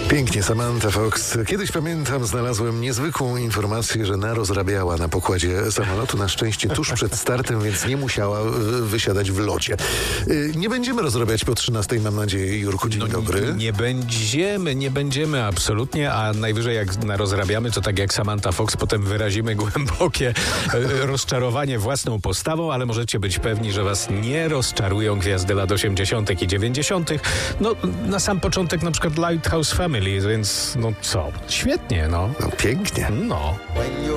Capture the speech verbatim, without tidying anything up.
Pięknie, Samantha Fox. Kiedyś, pamiętam, znalazłem niezwykłą informację, że narozrabiała na pokładzie samolotu. Na szczęście tuż przed startem, więc nie musiała y, wysiadać w locie. Y, nie będziemy rozrabiać po trzynastej, mam nadzieję. Jurku, dzień No, dobry. Nie będziemy, nie będziemy absolutnie, a najwyżej jak narozrabiamy, to tak jak Samantha Fox, potem wyrazimy głębokie e, rozczarowanie własną postawą, ale możecie być pewni, że was nie rozczarują gwiazdy lat osiemdziesiątych i dziewięćdziesiątych. No, na sam początek na przykład Lighthouse Family, więc no co, świetnie, no. No pięknie. No.